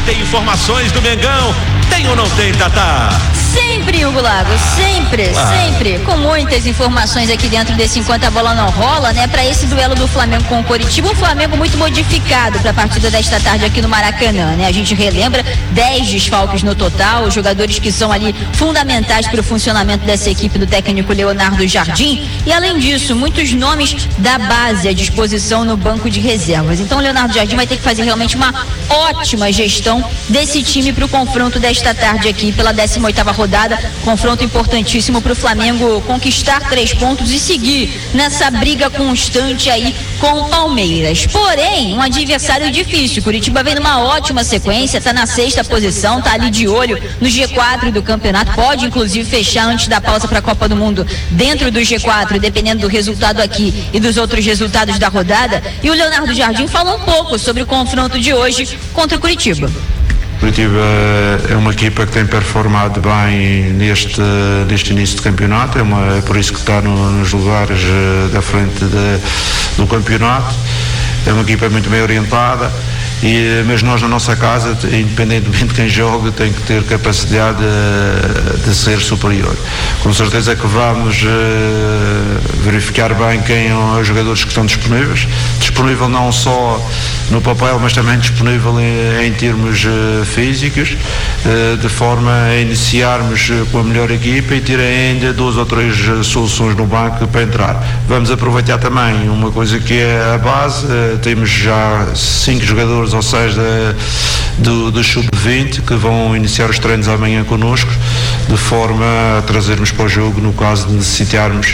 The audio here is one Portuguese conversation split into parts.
tem informações do Mengão. Tem ou não tem, Tatá? Sempre, Hugo Lago, sempre, com muitas informações aqui dentro desse Enquanto a Bola Não Rola, né, para esse duelo do Flamengo com o Coritiba, um Flamengo muito modificado para a partida desta tarde aqui no Maracanã, né? A gente relembra 10 desfalques no total, os jogadores que são ali fundamentais para o funcionamento dessa equipe do técnico Leonardo Jardim, e além disso, muitos nomes da base à disposição no banco de reservas. Então, o Leonardo Jardim vai ter que fazer realmente uma ótima gestão desse time para o confronto desta tarde aqui pela 18ª rodada, confronto importantíssimo para o Flamengo conquistar 3 pontos e seguir nessa briga constante aí com o Palmeiras. Porém, um adversário difícil. Curitiba vem numa ótima sequência, tá na 6ª posição, tá ali de olho no G4 do campeonato, pode inclusive fechar antes da pausa para a Copa do Mundo dentro do G4, dependendo do resultado aqui e dos outros resultados da rodada. E o Leonardo Jardim falou um pouco sobre o confronto de hoje contra o Curitiba. Curitiba é uma equipa que tem performado bem neste início de campeonato, é por isso que está nos lugares da frente do campeonato. É uma equipa muito bem orientada, mas nós na nossa casa, independentemente de quem joga, tem que ter capacidade de ser superior. Com certeza que vamos verificar bem quem são os jogadores que estão disponível não só no papel, mas também disponível em termos físicos, de forma a iniciarmos com a melhor equipa e ter ainda 2 ou 3 soluções no banco para entrar. Vamos aproveitar também uma coisa que é a base, temos já 5 jogadores ou 6 do Sub-20 que vão iniciar os treinos amanhã connosco, de forma a trazermos para o jogo no caso de necessitarmos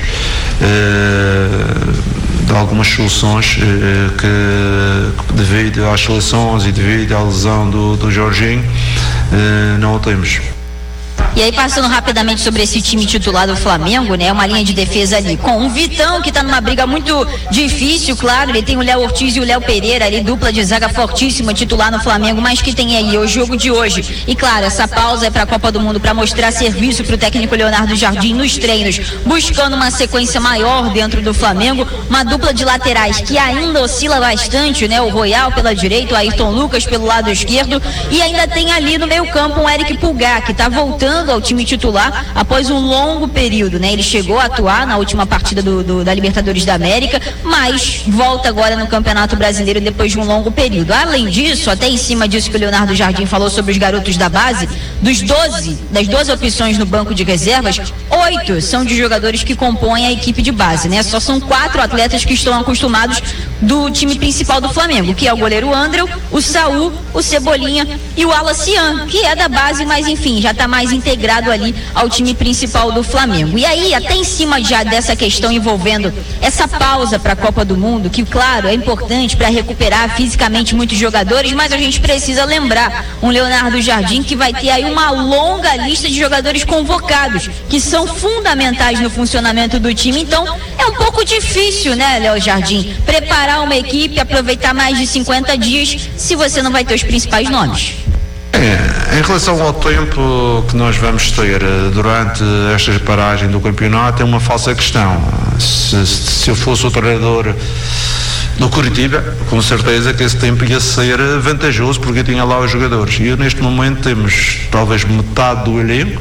de algumas soluções que devido às seleções e devido à lesão do Jorginho não o temos. E aí, passando rapidamente sobre esse time titular do Flamengo, né? Uma linha de defesa ali com um Vitão, que tá numa briga muito difícil, claro. Ele tem o Léo Ortiz e o Léo Pereira ali, dupla de zaga fortíssima, titular no Flamengo, mas que tem aí o jogo de hoje. E claro, essa pausa é pra Copa do Mundo, pra mostrar serviço pro técnico Leonardo Jardim nos treinos, buscando uma sequência maior dentro do Flamengo. Uma dupla de laterais que ainda oscila bastante, né? O Royal pela direita, o Ayrton Lucas pelo lado esquerdo. E ainda tem ali no meio campo um Eric Pulgar, que tá voltando ao time titular após um longo período, né? Ele chegou a atuar na última partida da Libertadores da América, mas volta agora no Campeonato Brasileiro depois de um longo período. Além disso, até em cima disso que o Leonardo Jardim falou sobre os garotos da base, das 12 opções no banco de reservas, 8 são de jogadores que compõem a equipe de base, né? Só são 4 atletas que estão acostumados do time principal do Flamengo, que é o goleiro André, o Saul, o Cebolinha e o Alacian, que é da base, mas enfim, já está mais integrado ali ao time principal do Flamengo. E aí, até em cima já dessa questão envolvendo essa pausa para a Copa do Mundo, que claro, é importante para recuperar fisicamente muitos jogadores, mas a gente precisa lembrar um Leonardo Jardim que vai ter aí uma longa lista de jogadores convocados, que são fundamentais no funcionamento do time. Então, é um pouco difícil, né, Léo Jardim, preparar uma equipe, aproveitar mais de 50 dias, se você não vai ter os principais nomes. Em relação ao tempo que nós vamos ter durante esta paragem do campeonato, é uma falsa questão. Se eu fosse o treinador do Curitiba, com certeza que esse tempo ia ser vantajoso, porque eu tinha lá os jogadores. E neste momento temos talvez metade do elenco.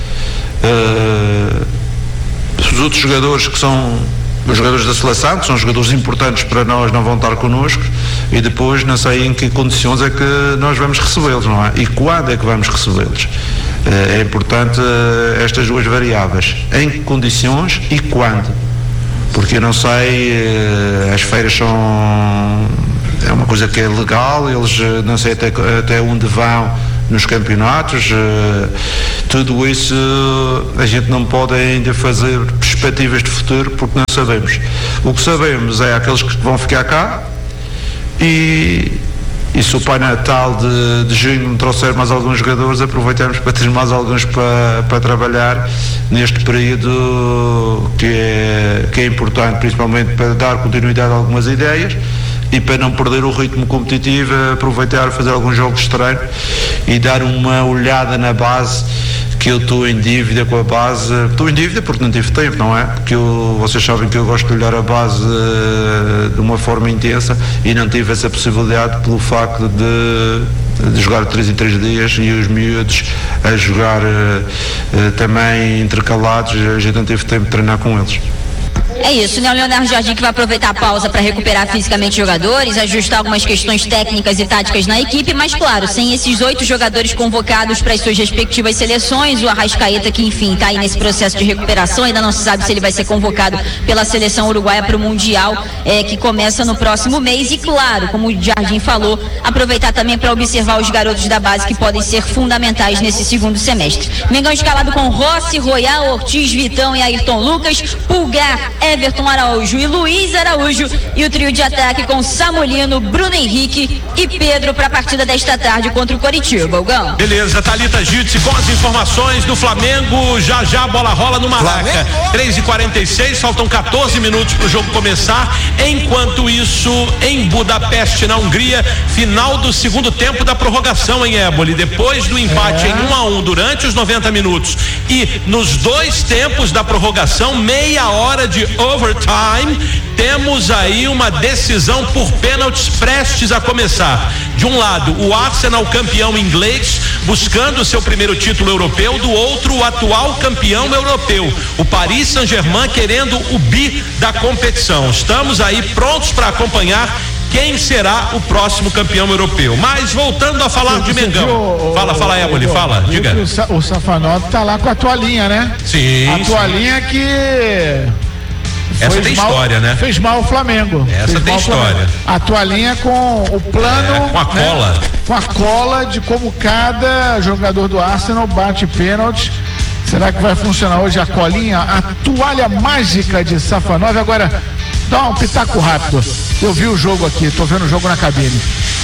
Os outros jogadores que são os jogadores da seleção, que são jogadores importantes para nós, não vão estar connosco, e depois não sei em que condições é que nós vamos recebê-los, não é? E quando é que vamos recebê-los? É importante estas duas variáveis, em que condições e quando, porque eu não sei, as feiras é uma coisa que é legal, eles não sei até onde vão nos campeonatos, tudo isso a gente não pode ainda fazer perspectivas de futuro porque não sabemos. O que sabemos é aqueles que vão ficar cá e se o Pai Natal de junho me trouxer mais alguns jogadores, aproveitamos para ter mais alguns para trabalhar neste período que é importante, principalmente para dar continuidade a algumas ideias e para não perder o ritmo competitivo, aproveitar, fazer alguns jogos de treino e dar uma olhada na base, que eu estou em dívida com a base. Estou em dívida porque não tive tempo, não é? Porque vocês sabem que eu gosto de olhar a base de uma forma intensa e não tive essa possibilidade pelo facto de de jogar 3 em 3 dias e os miúdos a jogar também intercalados, a gente não teve tempo de treinar com eles. É isso, né? O Leonardo Jardim que vai aproveitar a pausa para recuperar fisicamente jogadores, ajustar algumas questões técnicas e táticas na equipe, mas claro, sem esses 8 jogadores convocados para as suas respectivas seleções, o Arrascaeta que enfim está aí nesse processo de recuperação, ainda não se sabe se ele vai ser convocado pela seleção uruguaia para o Mundial que começa no próximo mês e claro, como o Jardim falou, aproveitar também para observar os garotos da base que podem ser fundamentais nesse segundo semestre. Mengão escalado com Rossi, Royal, Ortiz, Vitão e Ayrton Lucas, Pulgar, Everton Araújo e Luiz Araújo e o trio de ataque com Samulino, Bruno Henrique e Pedro para a partida desta tarde contra o Coritiba. Algão. Beleza, Thalita Gitze com as informações do Flamengo. Já a bola rola no Maraca. 3h46, faltam 14 minutos para o jogo começar. Enquanto isso, em Budapeste, na Hungria, final do segundo tempo da prorrogação em Éboli. Depois do empate em 1-1 durante os 90 minutos e nos 2 tempos da prorrogação, meia hora de overtime, temos aí uma decisão por pênaltis prestes a começar. De um lado, o Arsenal campeão inglês, buscando o seu primeiro título europeu, do outro, o atual campeão europeu, o Paris Saint-Germain, querendo o bi da competição. Estamos aí prontos para acompanhar quem será o próximo campeão europeu. Mas voltando a falar de Mengão. Fala, Éboli, fala, diga. O Safanov tá lá com a toalhinha, né? Sim. A toalhinha que... Essa tem história, né? Fez mal o Flamengo. Essa tem história. A toalhinha com o plano. Com a cola. Né? Com a cola de como cada jogador do Arsenal bate pênalti. Será que vai funcionar hoje a colinha? A toalha mágica de Safanov. Agora, dá um pitaco rápido. Eu vi o jogo aqui, tô vendo o jogo na cabine.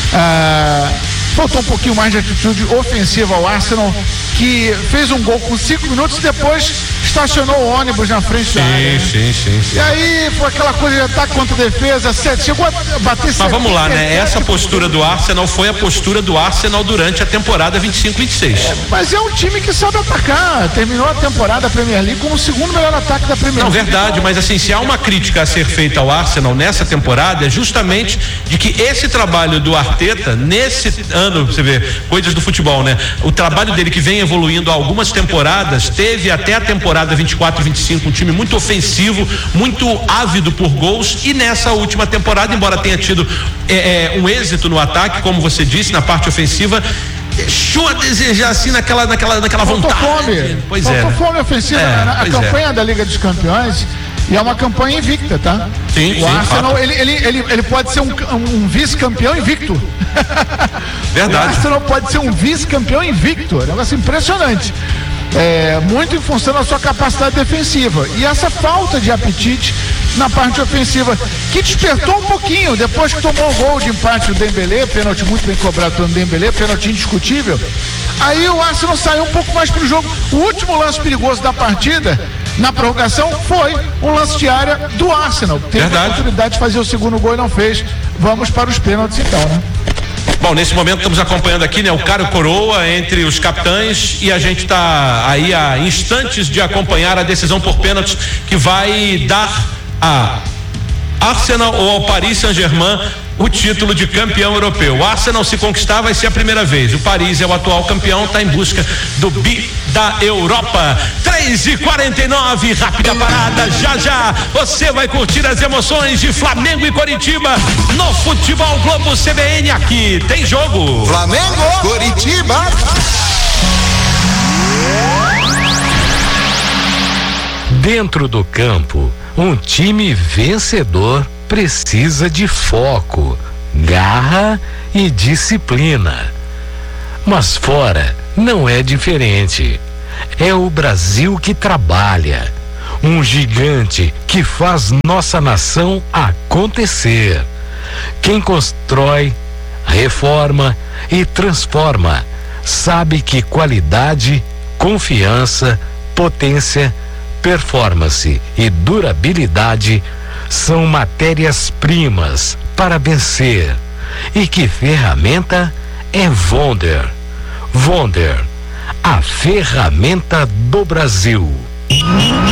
Faltou um pouquinho mais de atitude ofensiva ao Arsenal, que fez um gol com 5 minutos e depois estacionou o ônibus na frente da área. Sim. E aí foi aquela coisa de ataque contra defesa, chegou a bater. Mas vamos lá, né? Essa postura do Arsenal foi a postura do Arsenal durante a temporada 25-26. Mas é um time que sabe atacar. Terminou a temporada da Premier League como o segundo melhor ataque da Premier League. Não, verdade, mas assim, se há uma crítica a ser feita ao Arsenal nessa temporada, é justamente de que esse trabalho do Arteta, nesse ano, você vê, coisas do futebol, né? O trabalho dele que vem evoluindo há algumas temporadas, teve até a temporada 24-25 um time muito ofensivo, muito ávido por gols, e nessa última temporada, embora tenha tido um êxito no ataque, como você disse, na parte ofensiva, deixou a desejar assim naquela vontade. Faltou fome ofensiva na campanha da Liga dos Campeões. E é uma campanha invicta, tá? Sim, o Arsenal, ele pode ser um vice-campeão invicto. Verdade. O Arsenal pode ser um vice-campeão invicto. É um negócio impressionante. Muito em função da sua capacidade defensiva. E essa falta de apetite na parte ofensiva, que despertou um pouquinho depois que tomou o gol de empate do Dembélé, pênalti muito bem cobrado pelo Dembélé, pênalti indiscutível. Aí o Arsenal saiu um pouco mais pro jogo. O último lance perigoso da partida, na prorrogação, foi um lance de área do Arsenal. Teve a oportunidade de fazer o segundo gol e não fez. Vamos para os pênaltis então, né? Bom, nesse momento estamos acompanhando aqui, né, o Caro Coroa entre os capitães, e a gente está aí a instantes de acompanhar a decisão por pênaltis que vai dar a Arsenal ou ao Paris Saint-Germain o título de campeão europeu. O Arsenal, se conquistar, vai ser a primeira vez. O Paris é o atual campeão, está em busca do bi da Europa. 3h49, rápida parada. Já você vai curtir as emoções de Flamengo e Coritiba no Futebol Globo CBN. Aqui tem jogo. Flamengo, Coritiba. Dentro do campo, um time vencedor precisa de foco, garra e disciplina. Mas fora não é diferente. É o Brasil que trabalha, um gigante que faz nossa nação acontecer. Quem constrói, reforma e transforma sabe que qualidade, confiança, potência, performance e durabilidade são matérias-primas para vencer. E que ferramenta é Wonder? Wonder, a ferramenta do Brasil.